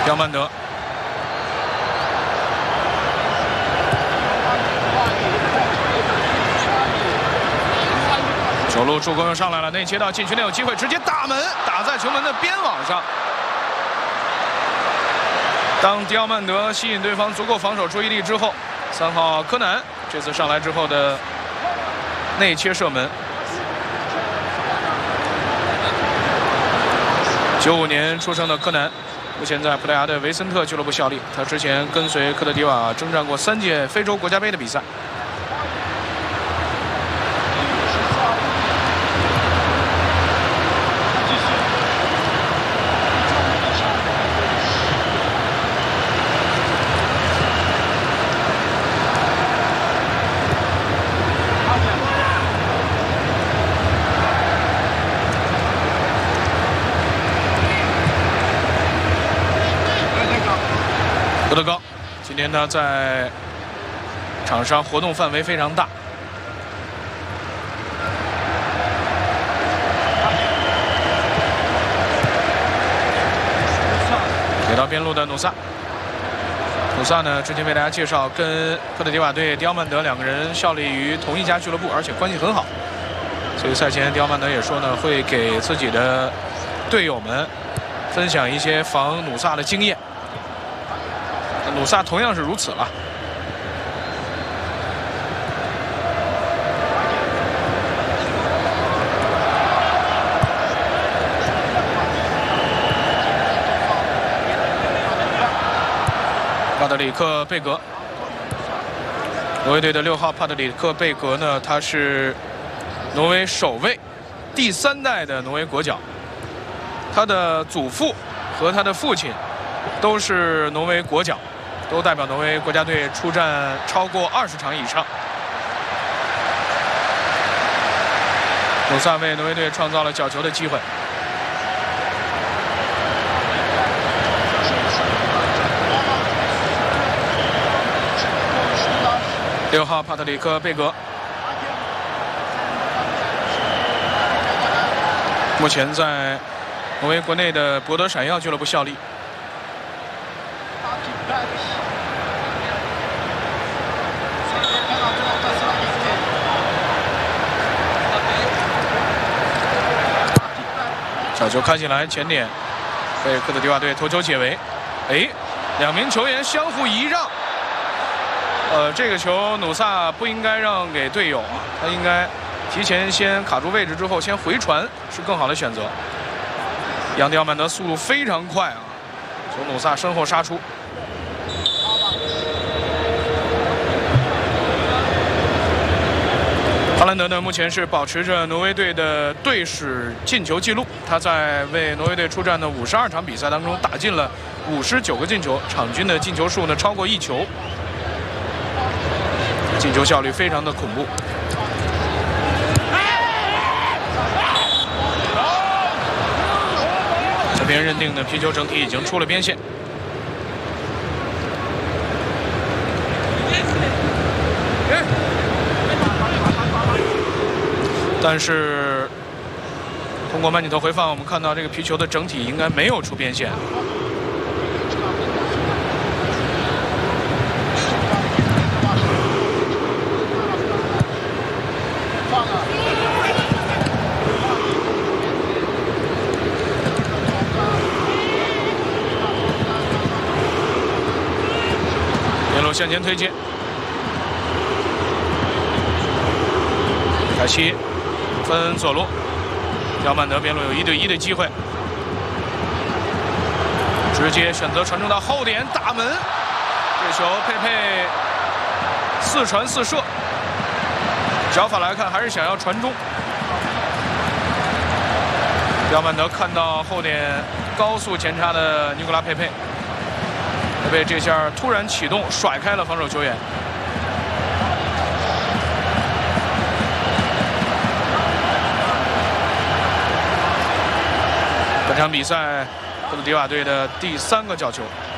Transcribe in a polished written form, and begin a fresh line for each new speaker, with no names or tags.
刁曼德。 左路助攻又上来了，内切到禁区内有机会，直接打门，打在球门的边网上。当迪奥曼德吸引对方足够防守注意力之后，3号柯南这次上来之后的内切射门。95年出生的柯南，目前在葡萄牙的维森特俱乐部效力。他之前跟随科特迪瓦征战过3届非洲国家杯的比赛。 郭德纲，今天他在场上活动范围非常大。给到边路的努萨，努萨呢之前为大家介绍，跟科特迪瓦队迪奥曼德2个人效力于同一家俱乐部，而且关系很好。所以赛前迪奥曼德也说呢，会给自己的队友们分享一些防努萨的经验。 努萨同样是如此了。帕特里克·贝格，挪威队的6号帕特里克·贝格呢，他是挪威首位第3代的挪威国脚，他的祖父和他的父亲都是挪威国脚。 都代表挪威国家队出战超过20场以上。努萨为挪威队创造了角球的机会。6号帕特里克·贝格，目前在挪威国内的博德闪耀俱乐部效力。 小球开进来，前点被科特迪瓦队头球解围。哎，2名球员相互仪让。这个球努萨不应该让给队友啊，他应该提前先卡住位置之后先回传是更好的选择。杨迪奥曼德速度非常快啊，从努萨身后杀出。 哈兰德呢，目前是保持着挪威队的队史进球纪录。他在为挪威队出战的52场比赛当中，打进了59个进球，场均的进球数呢超过1球，进球效率非常的恐怖。这边认定的皮球整体已经出了边线。 但是通过慢镜头回放，我们看到这个皮球的整体应该没有出边线。边路向前推进，凯奇。 分左路，刁曼德边路有1对1的机会，直接选择传中到后点打门。这球佩佩4传4射，脚法来看还是想要传中。刁曼德看到后点高速前插的尼古拉佩佩，佩佩这下突然启动，甩开了防守球员。 本场比赛，科特迪瓦队的第3个角球。